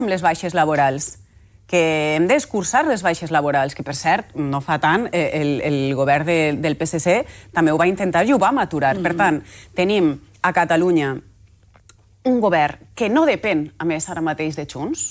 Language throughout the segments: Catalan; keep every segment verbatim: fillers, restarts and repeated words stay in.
les baixes laborals, que hem d'escurçar les baixes laborals, que per cert, no fa tant, el, el govern de, del P S C també ho va intentar i ho vam aturar. Mm-hmm. Per tant, tenim a Catalunya un govern que no depèn, a més, ara mateix de Junts,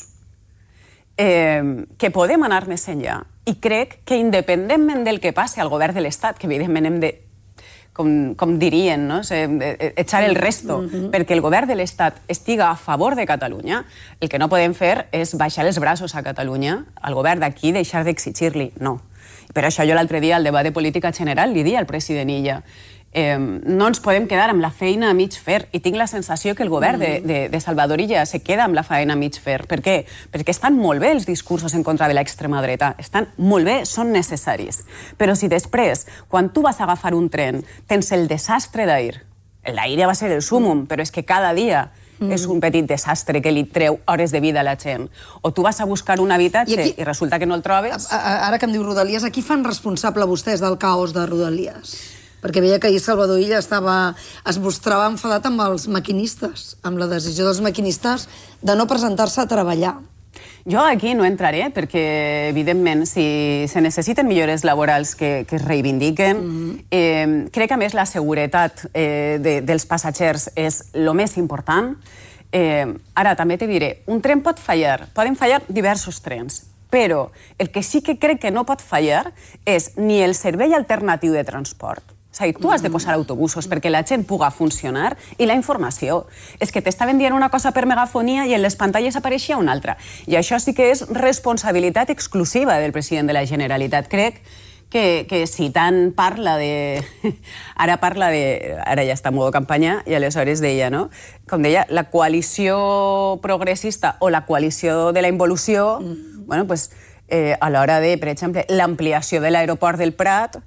eh, que podem anar més enllà. I crec que independentment del que passi al govern de l'Estat, que evidentment hem de, com, com dirien, no? echar el resto, mm-hmm. perquè el govern de l'Estat estiga a favor de Catalunya, el que no podem fer és baixar els braços a Catalunya, al govern d'aquí, deixar d'exigir-li. No. Per això jo l'altre dia, al debat de política general, li dia al president Illa Eh, no ens podem quedar amb la feina a mig fer, i tinc la sensació que el govern de, de, de Salvador Illa se queda amb la feina a mig fer. Per què? Perquè estan molt bé els discursos en contra de l'extrema dreta, estan molt bé, són necessaris. Però si després, quan tu vas a agafar un tren, tens el desastre d'Air, l'Air va ser el súmum, però és que cada dia Mm. és un petit desastre que li treu hores de vida a la gent. O tu vas a buscar un habitatge i, aquí, i resulta que no el trobes... Ara que em diu Rodalies, a qui fan responsable vostès del caos de Rodalies? Perquè veia que ahir Salvador Illa estava, es mostrava enfadat amb els maquinistes, amb la decisió dels maquinistes de no presentar-se a treballar. Jo aquí no entraré perquè, evidentment, si se necessiten millores laborals que, que es reivindiquen, mm-hmm. eh, crec que, a més, la seguretat eh, de, dels passatgers és el més important. Eh, ara, també te diré, un tren pot fallar, poden fallar diversos trens, però el que sí que crec que no pot fallar és ni el servei alternatiu de transport. És a dir, tu has de posar autobusos perquè la gent puga funcionar i la informació. És que t'estaven dient una cosa per megafonia i en les pantalles apareixia una altra. I això sí que és responsabilitat exclusiva del president de la Generalitat. Crec que, que si tant parla de... Ara parla de... Ara ja està en modo campanya i aleshores deia, no? Com deia, la coalició progressista o la coalició de la involució, mm. bueno, pues, eh, a l'hora de, per exemple, l'ampliació de l'aeroport del Prat,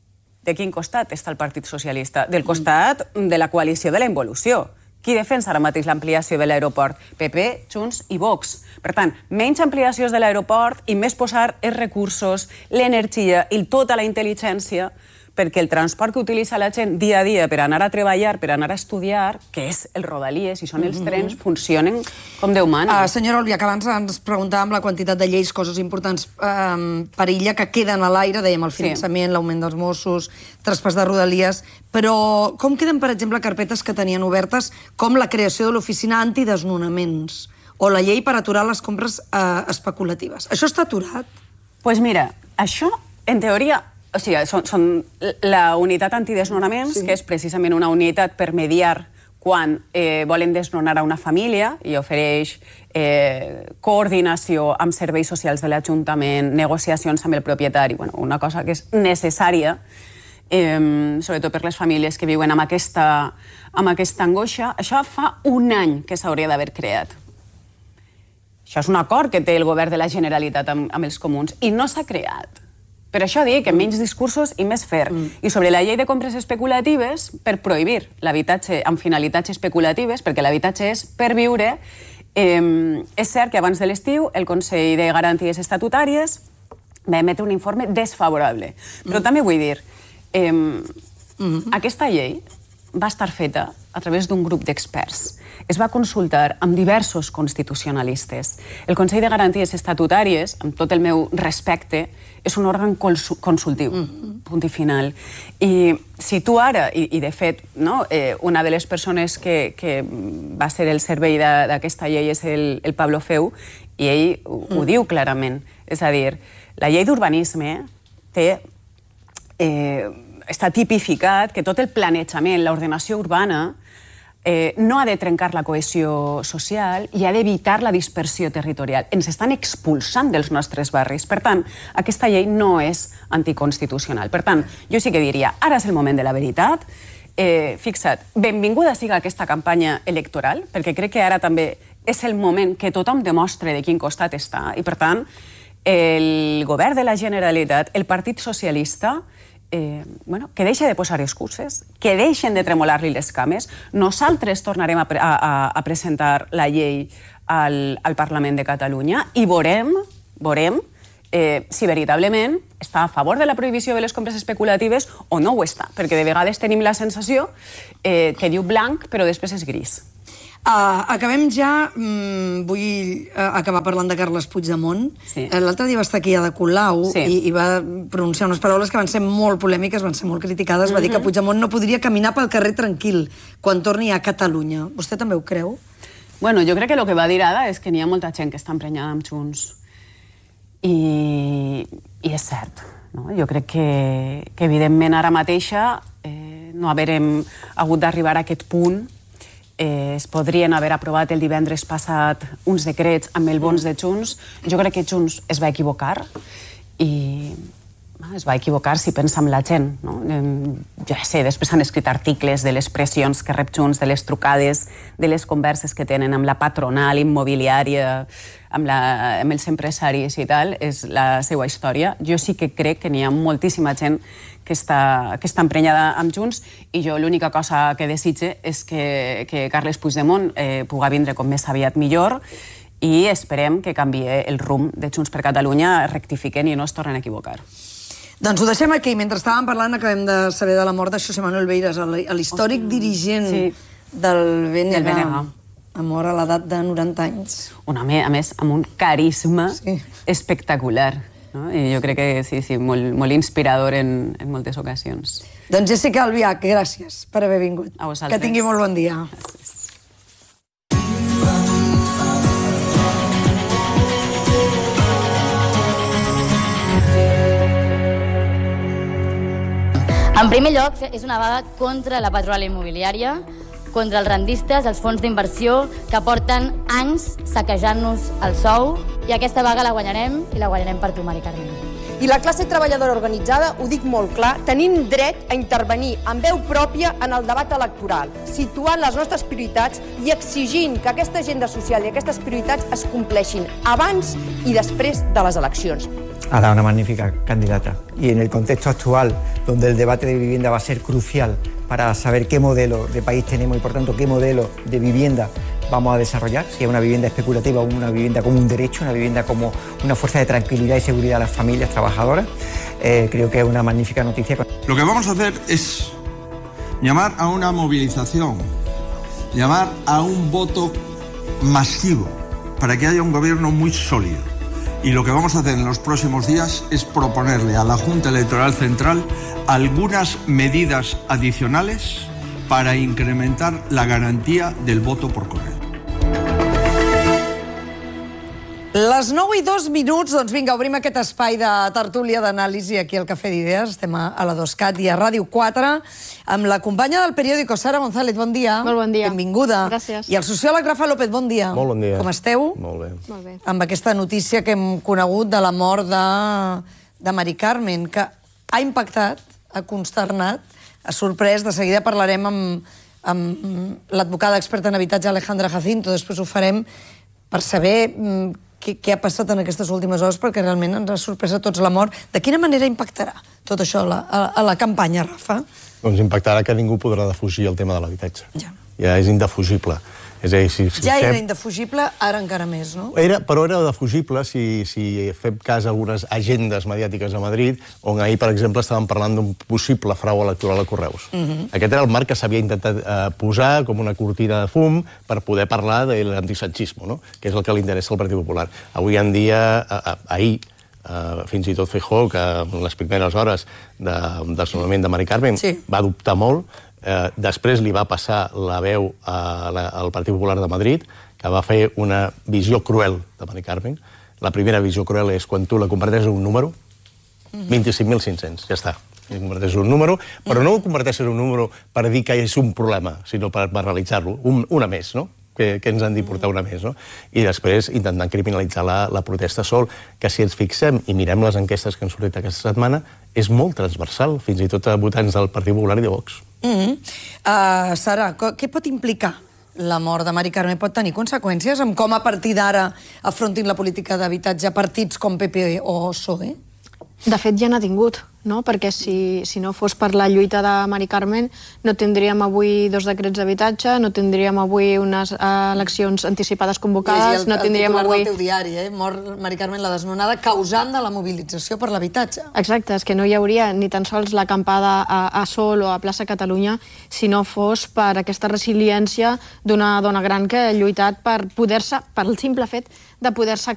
de quin costat està el Partit Socialista? Del costat de la coalició de la involució. Qui defensa ara mateix l'ampliació de l'aeroport? P P, Junts i Vox. Per tant, menys ampliacions de l'aeroport i més posar els recursos, l'energia i tota la intel·ligència perquè el transport que utilitza la gent dia a dia per anar a treballar, per anar a estudiar, que és el Rodalies i són els trens, funcionen com Déu mana. Uh, senyora Olbia, que abans ens preguntàvem la quantitat de lleis, coses importants um, per Illa, que queden a l'aire, dèiem el finançament, sí. l'augment dels Mossos, traspàs de Rodalies, però com queden, per exemple, carpetes que tenien obertes, com la creació de l'oficina antidesnonaments o la llei per aturar les compres uh, especulatives? Això està aturat? Doncs pues mira, això, en teoria, o sigui, són, són la unitat antidesnonaments, sí. que és precisament una unitat per mediar quan eh, volen desnonar a una família i ofereix eh, coordinació amb serveis socials de l'Ajuntament, negociacions amb el propietari, bueno, una cosa que és necessària, eh, sobretot per les famílies que viuen amb aquesta, amb aquesta angoixa. Això fa un any que s'hauria d'haver creat. Això és un acord que té el govern de la Generalitat amb, amb els comuns i no s'ha creat. Per això dic que menys discursos i més fer. Mm. I sobre la llei de compres especulatives, per prohibir l'habitatge amb finalitats especulatives, perquè l'habitatge és per viure, eh, és cert que abans de l'estiu el Consell de Garanties Estatutàries va emetre un informe desfavorable. Però mm. també vull dir, eh, mm-hmm. aquesta llei va estar feta a través d'un grup d'experts. Es va consultar amb diversos constitucionalistes. El Consell de Garanties Estatutàries, amb tot el meu respecte, és un òrgan consultiu, mm-hmm. punt i final. I si tu ara, i, i de fet, no, eh, una de les persones que, que va ser el servei d'aquesta llei és el, el Pablo Feu, i ell ho, mm. ho diu clarament. És a dir, la llei d'urbanisme té... Eh, està tipificat que tot el planejament, l'ordenació urbana, eh, no ha de trencar la cohesió social i ha d'evitar la dispersió territorial. Ens estan expulsant dels nostres barris. Per tant, aquesta llei no és anticonstitucional. Per tant, jo sí que diria, ara és el moment de la veritat. Eh, fixa't, benvinguda siga aquesta campanya electoral, perquè crec que ara també és el moment que tothom demostre de quin costat està. I, per tant, el govern de la Generalitat, el Partit Socialista, Eh, bueno, que deixe de posar excuses, que deixen de tremolar-li les cames. Nosaltres tornarem a, pre a, a presentar la llei al, al Parlament de Catalunya i veurem, veurem eh, si veritablement està a favor de la prohibició de les compres especulatives o no ho està, perquè de vegades tenim la sensació eh, que diu blanc però després és gris. Uh, acabem ja, mm, vull uh, acabar parlant de Carles Puigdemont. Sí. L'altre dia va estar aquí a de Colau Sí. i, i va pronunciar unes paraules que van ser molt polèmiques, van ser molt criticades. Va dir que Puigdemont no podria caminar pel carrer tranquil quan torni a Catalunya. Vostè també ho creu? Bueno, jo crec que el que va dir ara és que n'hi ha molta gent que està emprenyada amb Junts. I, i és cert. No? Jo crec que, que evidentment ara mateixa eh, no haverem hagut d'arribar a aquest punt. Eh, es podrien haver aprovat el divendres passat uns decrets amb el bons de Junts. Jo crec que Junts es va equivocar i es va equivocar si pensa en la gent. No? Jo sé, després han escrit articles de les pressions que rep Junts, de les trucades, de les converses que tenen amb la patronal immobiliària, amb, la, amb els empresaris i tal, és la seva història. Jo sí que crec que n'hi ha moltíssima gent que està, que està emprenyada amb Junts i jo l'única cosa que desitge és que, que Carles Puigdemont eh, pugui vindre com més aviat millor i esperem que canvi el rumb de Junts per Catalunya, rectifiquen i no es tornen a equivocar. Doncs ho deixem aquí. Mentre estàvem parlant acabem de saber de la mort de José Manuel Beiras, l'històric dirigent sí. del B N G. Del B N G. Ha mort a l'edat de noranta anys. Un home, a més, amb un carisma sí. espectacular. No? I jo crec que sí, sí, molt, molt inspirador en, en moltes ocasions. Doncs Jessica Albiach, gràcies per haver vingut. A vosaltres. Que tingui molt bon dia. Gràcies. En primer lloc, és una vaga contra la patronal immobiliària, contra els rendistes, els fons d'inversió que porten anys saquejant-nos el sou, i aquesta vaga la guanyarem i la guanyarem per tu, Mari Carmen. I la classe treballadora organitzada, ho dic molt clar, tenim dret a intervenir amb veu pròpia en el debat electoral, situant les nostres prioritats i exigint que aquesta agenda social i aquestes prioritats es compleixin abans i després de les eleccions. Ada, una magnífica candidata. Y en el contexto actual, donde el debate de vivienda va a ser crucial para saber qué modelo de país tenemos y, por tanto, qué modelo de vivienda vamos a desarrollar, si es una vivienda especulativa o una vivienda como un derecho, una vivienda como una fuerza de tranquilidad y seguridad a las familias trabajadoras, eh, creo que es una magnífica noticia. Lo que vamos a hacer es llamar a una movilización, llamar a un voto masivo para que haya un gobierno muy sólido. Y lo que vamos a hacer en los próximos días es proponerle a la Junta Electoral Central algunas medidas adicionales para incrementar la garantía del voto por correo. Les nou i dos minuts, doncs vinga, obrim aquest espai de tertúlia d'anàlisi aquí al Cafè d'Idees. Estem a la DOSCAT i a Ràdio quatre amb la companya del periòdico, Sara González. Bon dia. Molt bon dia. Benvinguda. Gràcies. I el sociòleg Rafa López, bon dia. Molt bon dia. Com esteu? Molt bé. Molt bé. Amb aquesta notícia que hem conegut de la mort de, de Mari Carmen, que ha impactat, ha consternat, ha sorprès. De seguida parlarem amb, amb l'advocada experta en habitatge Alejandra Jacinto. Després ho farem per saber què, què ha passat en aquestes últimes hores, perquè realment ens ha sorprès a tots la mort. De quina manera impactarà tot això a la, a, a la campanya, Rafa? Doncs impactarà que ningú podrà defugir el tema de l'habitatge. Ja. Ja és indefugible. És a dir, si, si Ja era fem... indefugible, ara encara més, no? Era, però era defugible si, si fem cas a algunes agendes mediàtiques a Madrid, on ahir, per exemple, estàvem parlant d'un possible frau electoral a Correus. Uh-huh. Aquest era el marc que s'havia intentat eh, posar com una cortina de fum per poder parlar de l'antisanchisme, no? Que és el que li interessa al Partit Popular. Avui en dia, eh, ahir, eh, fins i tot Feijóo, que en les primeres hores de, del desnonament de Mari Carmen sí. va dubtar molt. Eh, després li va passar la veu a la, al Partit Popular de Madrid, que va fer una visió cruel de Mari Carmen. La primera visió cruel és quan tu la converteixes en un número, vint-i-cinc mil cinc-cents, ja està. La converteixes en un número, però no ho converteixes en un número per dir que és un problema, sinó per, per realitzar-lo, un, una més, no? Que, que ens han d'importar una més, no? I després intentant criminalitzar la, la protesta sol, que si ens fixem i mirem les enquestes que han sortit aquesta setmana, és molt transversal, fins i tot a votants del Partit Popular i de Vox. Mm-hmm. uh, Sara, què pot implicar la mort de Mari Carmen? Pot tenir conseqüències amb com a partir d'ara afrontin la política d'habitatge partits com P P o P S O E? De fet, ja n'ha tingut, no? Perquè si, si no fos per la lluita de Mari Carmen, no tindríem avui dos decrets d'habitatge, no tindríem avui unes eleccions anticipades convocades, el, no tindríem el avui... del teu diari, eh? Mor Mari Carmen la desnonada, causant de la mobilització per l'habitatge. Exacte, és que no hi hauria ni tan sols l'acampada a, a Sol o a plaça Catalunya si no fos per aquesta resiliència d'una dona gran que ha lluitat per poder-se, per el simple fet de poder-se